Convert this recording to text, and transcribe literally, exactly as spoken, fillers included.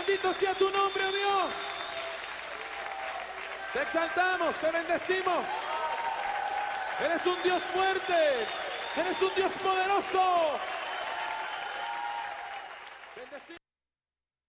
Bendito sea tu nombre, oh Dios. Te exaltamos, te bendecimos. Eres un Dios fuerte, eres un Dios poderoso.